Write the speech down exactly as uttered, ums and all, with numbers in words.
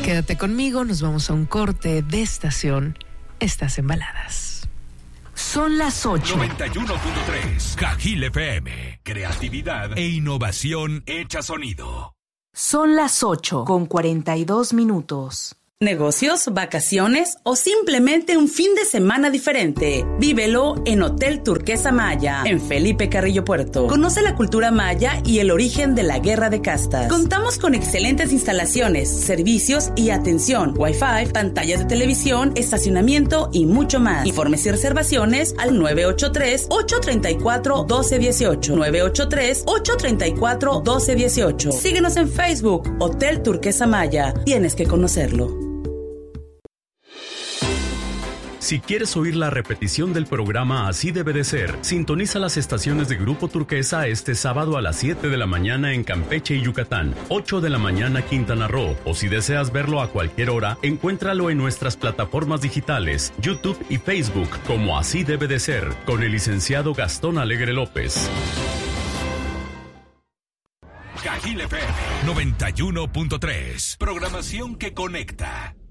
Quédate conmigo, nos vamos a un corte de estación. Estás embaladas. Son las ocho. noventa y uno punto tres Cajil F M. Creatividad e innovación hecha sonido. Son las ocho con cuarenta y dos minutos. Negocios, vacaciones o simplemente un fin de semana diferente. Vívelo en Hotel Turquesa Maya, en Felipe Carrillo Puerto. Conoce la cultura maya y el origen de la guerra de castas. Contamos con excelentes instalaciones, servicios y atención, Wi-Fi, pantallas de televisión, estacionamiento y mucho más. Informes y reservaciones al nueve ocho tres, ocho tres cuatro, uno dos uno ocho. nueve ocho tres, ocho tres cuatro, uno dos uno ocho. Síguenos en Facebook, Hotel Turquesa Maya. Tienes que conocerlo. Si quieres oír la repetición del programa Así Debe de Ser, sintoniza las estaciones de Grupo Turquesa este sábado a las siete de la mañana en Campeche y Yucatán, ocho de la mañana Quintana Roo, o si deseas verlo a cualquier hora, encuéntralo en nuestras plataformas digitales, YouTube y Facebook, como Así Debe de Ser, con el licenciado Gastón Alegre López. Cajil F M noventa y uno punto tres. Programación que conecta.